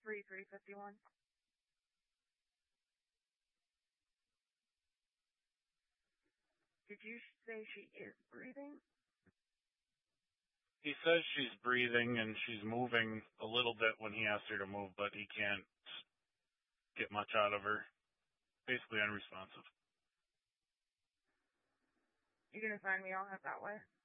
3351. Did you say she is breathing? He says she's breathing and she's moving a little bit when he asks her to move, but he can't get much out of her. Basically unresponsive. You gonna find me? I'll head that way.